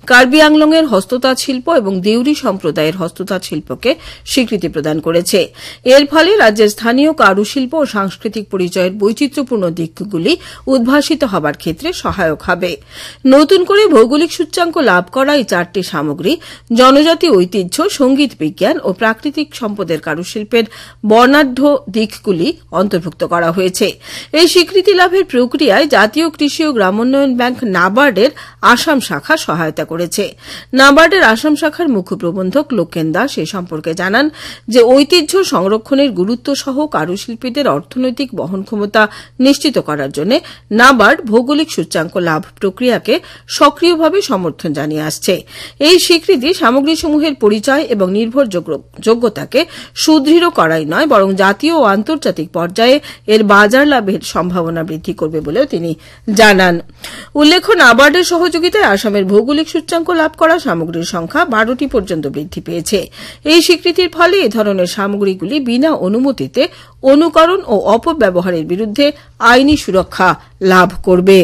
কার্বি আংলংয়ের হস্ততাঁত শিল্প এবং দেউরি সম্প্রদায়ের হস্ততাঁত শিল্পকে স্বীকৃতি প্রদান করেছে। এর ফলে রাজ্যের স্থানীয় কারুশিল্প ও সাংস্কৃতিক পরিচয়ের বৈচিত্র্যপূর্ণ দিকগুলি উদ্ভাসিত হবার ক্ষেত্রে সহায়ক হবে। নতুন করে ভৌগোলিক সূচ্যাঙ্ক লাভ করা এই 4টি সামগ্রী জনজাতি ঐতিহ্য, সঙ্গীত বিজ্ঞান ও প্রাকৃতিক সম্পদের কারুশিল্পের বর্ণাঢ্য দিকগুলি অন্তর্ভুক্ত করা হয়েছে। এই স্বীকৃতি লাভের প্রক্রিয়ায় জাতীয় কৃষি ও গ্রামোন্নয়ন ব্যাংক নাবার্ডের আসাম শাখা সহায়তা করেছে। নাবার্ডের আসাম শাখার মুখ্য প্রবন্ধক লোকেন দাস এ সম্পর্কে জানান যে ঐতিহ্য সংরক্ষণের গুরুত্ব সহ কারুশিল্পীদের অর্থনৈতিক বহন ক্ষমতা নিশ্চিত করার জন্য নাবার্ড ভৌগোলিক সূচ্যাঙ্ক লাভ প্রক্রিয়াকে সক্রিয়ভাবে সমর্থন জানিয়ে আসছে। এই স্বীকৃতি সামগ্রীসমূহের পরিচয় এবং নির্ভরযোগ্যতাকে সুদৃঢ় করাই নয়, বরং জাতীয় ও আন্তর্জাতিক পর্যায়ে এর বাজার লাভের সম্ভাবনা বৃদ্ধি করবে বলেও তিনি জানান। উল্লেখ্য, নাবার্ডের সহযোগিতায় আসামের ভৌগোলিক সূচ্যাঙ্ক লাভ করা সামগ্রীর সংখ্যা 12টি পর্যন্ত বৃদ্ধি পেয়েছে। এই স্বীকৃতির ফলে এ ধরনের সামগ্রীগুলি বিনা অনুমতিতে অনুকরণ ও অপব্যবহারের বিরুদ্ধে আইনি সুরক্ষা লাভ করবে।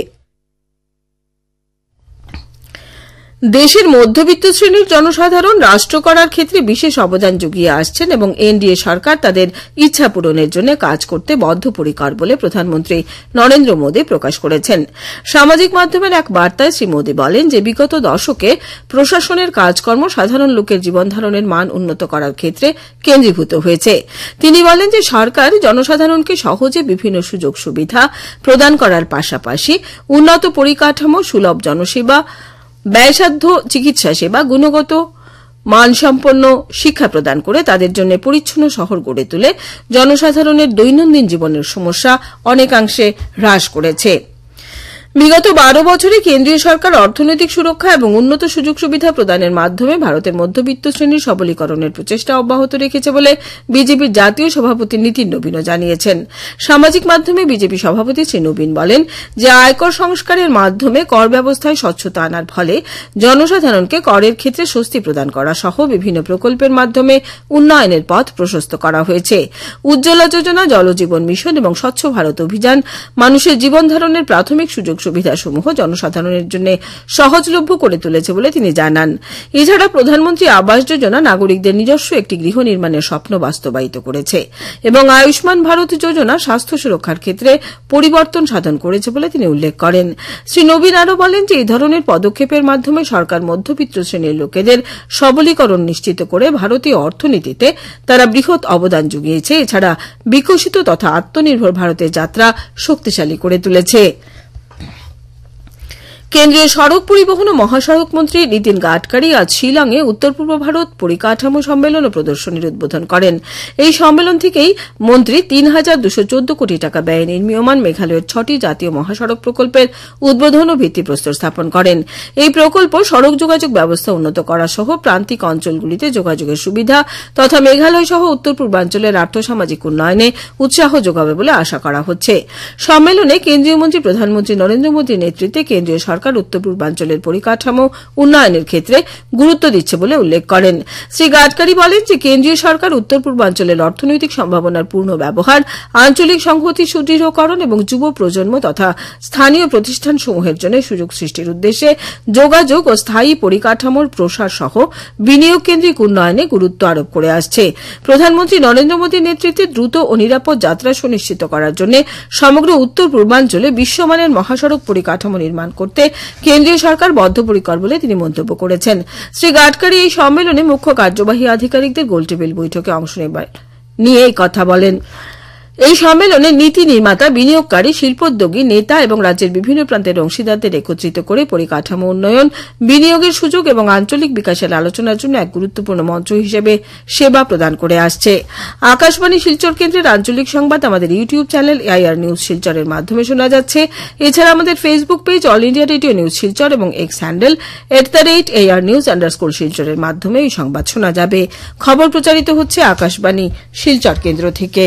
দেশের মধ্যবিত্ত শ্রেণীর জনসাধারণ রাষ্ট্র করার ক্ষেত্রে বিশেষ অবদান যুগিয়ে আসছেন এবং এনডিএ সরকার তাদের ইচ্ছা পূরণের জন্য কাজ করতে বদ্ধপরিকর বলে প্রধানমন্ত্রী নরেন্দ্র মোদী প্রকাশ করেছেন। সামাজিক মাধ্যমের এক বার্তায় শ্রী মোদী বলেন যে বিগত দশকে প্রশাসনের কাজকর্ম সাধারণ লোকের জীবনধারণের মান উন্নত করার ক্ষেত্রে কেন্দ্রীভূত হয়েছে। তিনি বলেন যে সরকার জনসাধারণকে সহজে বিভিন্ন সুযোগ সুবিধা প্রদান করার পাশাপাশি উন্নত পরিকাঠামো, সুলভ জনসেবা, ব্যয়সাধ্য চিকিৎসা সেবা, গুণগত মানসম্পন্ন শিক্ষা প্রদান করে তাদের জন্য পরিচ্ছন্ন শহর গড়ে তুলে জনসাধারণের দৈনন্দিন জীবনের সমস্যা অনেকাংশে হ্রাস করেছে। বিগত 12 বছরে কেন্দ্রীয় সরকার অর্থনৈতিক সুরক্ষা এবং উন্নত সুযোগ সুবিধা প্রদানের মাধ্যমে ভারতের মধ্যবিত্ত শ্রেণীর সবলীকরণের প্রচেষ্টা অব্যাহত রেখেছে বলে বিজেপির জাতীয় সভাপতি নীতিন নবীনও জানিয়েছেন। সামাজিক মাধ্যমে বিজেপি সভাপতি শ্রী নবীন বলেন যে আয়কর সংস্কারের মাধ্যমে কর ব্যবস্থায় স্বচ্ছতা আনার ফলে জনসাধারণকে করের ক্ষেত্রে স্বস্তি প্রদান করা সহ বিভিন্ন প্রকল্পের মাধ্যমে উন্নয়নের পথ প্রশস্ত করা হয়েছে। উজ্জ্বলা যোজনা, জলজীবন মিশন এবং স্বচ্ছ ভারত অভিযান মানুষের জীবনধারণের প্রাথমিক সুযোগ সুবিধাসমূহ জনসাধারণের জন্য সহজলভ্য করে তুলেছে বলে তিনি জানান। এছাড়া প্রধানমন্ত্রী আবাস যোজনা নাগরিকদের নিজস্ব একটি গৃহ নির্মাণের স্বপ্ন বাস্তবায়িত করেছে এবং আয়ুষ্মান ভারত যোজনা স্বাস্থ্য সুরক্ষার ক্ষেত্রে পরিবর্তন সাধন করেছে বলে তিনি উল্লেখ করেন। শ্রী নবীন আরও বলেন যে এই ধরনের পদক্ষেপের মাধ্যমে সরকার মধ্যবিত্ত শ্রেণীর লোকেদের সবলীকরণ নিশ্চিত করে ভারতীয় অর্থনীতিতে তারা বৃহৎ অবদান যুগিয়েছে। এছাড়া বিকশিত তথা আত্মনির্ভর ভারতের যাত্রা শক্তিশালী করে তুলেছে। কেন্দ্রীয় সড়ক পরিবহন ও মহাসড়ক মন্ত্রী নীতিন গাডকারি আজ শিলংয়ে উত্তর পূর্ব ভারত পরিকাঠামো সম্মেলন ও প্রদর্শনীর উদ্বোধন করেন। এই সম্মেলন থেকেই মন্ত্রী ৩,২১৪ কোটি টাকা ব্যয়ে নির্মীয়মান মেঘালয়ের 6টি জাতীয় মহাসড়ক প্রকল্পের উদ্বোধন ও ভিত্তিপ্রস্তর স্থাপন করেন। এই প্রকল্প সড়ক যোগাযোগ ব্যবস্থা উন্নত করা সহ প্রান্তিক অঞ্চলগুলিতে যোগাযোগের সুবিধা তথা মেঘালয় সহ উত্তর পূর্বাঞ্চলের আর্থসামাজিক উন্নয়নে উৎসাহ যোগাবে বলে আশা করা হচ্ছে। সম্মেলনে কেন্দ্রীয় মন্ত্রী প্রধানমন্ত্রী নরেন্দ্র মোদীর নেতৃত্বে কেন্দ্রীয় সরকার উত্তর পূর্বাঞ্চলের পরিকাঠামো উন্নয়নের ক্ষেত্রে গুরুত্ব দিচ্ছে বলে উল্লেখ করেন। শ্রী গাডকারি বলেন যে কেন্দ্রীয় সরকার উত্তর পূর্বাঞ্চলের অর্থনৈতিক সম্ভাবনার পূর্ণ ব্যবহার, আঞ্চলিক সংহতি সুদৃঢ়করণ এবং যুব প্রজন্ম তথা স্থানীয় প্রতিষ্ঠানসমূহের জন্য সুযোগ সৃষ্টির উদ্দেশ্যে যোগাযোগ ও স্থায়ী পরিকাঠামোর প্রসার সহ বিনিয়োগ কেন্দ্রিক উন্নয়নে গুরুত্ব আরোপ করে আসছে। প্রধানমন্ত্রী নরেন্দ্র মোদীর নেতৃত্বে দ্রুত ও নিরাপদ যাত্রা সুনিশ্চিত করার জন্য সমগ্র উত্তর পূর্বাঞ্চলে বিশ্বমানের মহাসড়ক পরিকাঠামো নির্মাণ করতে কেন্দ্রীয় সরকার বদ্ধপরিকর বলে তিনি মন্তব্য করেছেন। শ্রী গাডকারি এই সম্মেলনে মুখ্য কার্যবাহী আধিকারিকদের গোলটেবিল বৈঠকে অংশ নিয়ে এই কথা বলেন। এই সম্মেলনে নীতি নির্মাতা, বিনিয়োগকারী, শিল্পোদ্যোগী, নেতা এবং রাজ্যের বিভিন্ন প্রান্তের অংশীদারদের একত্রিত করে পরিকাঠামো উন্নয়ন, বিনিয়োগের সুযোগ এবং আঞ্চলিক বিকাশের আলোচনার জন্য এক গুরুত্বপূর্ণ মঞ্চ হিসেবে সেবা প্রদান করে আসছে। আকাশবাণী শিলচর কেন্দ্রের আঞ্চলিক সংবাদ আমাদের ইউটিউব চ্যানেল এআইআর নিউজ শিলচরের মাধ্যমে শোনা যাচ্ছে। এছাড়া আমাদের Facebook page all India radio news Silchar এবং এক্স হ্যান্ডেল @ARnews_শিলচরের মাধ্যমে এই সংবাদ শোনা যাবে। খবর প্রচারিত হচ্ছে আকাশবাণী শিলচর কেন্দ্র থেকে।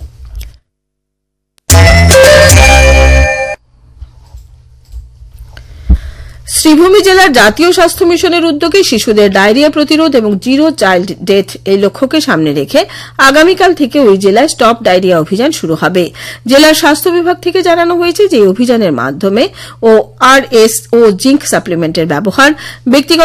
শ্রীভূমি জেলার জাতীয় স্বাস্থ্য মিশনের উদ্যোগে শিশুদের ডায়রিয়া প্রতিরোধ এবং জিরো চাইল্ড ডেথ এই লক্ষ্যকে সামনে রেখে আগামীকাল থেকে ওই জেলায় স্টপ ডায়রিয়া অভিযান শুরু হবে। জেলার স্বাস্থ্য বিভাগ থেকে জানানো হয়েছে যে এই অভিযানের মাধ্যমে ORS ও জিঙ্ক সাপ্লিমেন্টের ব্যবহার, ব্যক্তিগত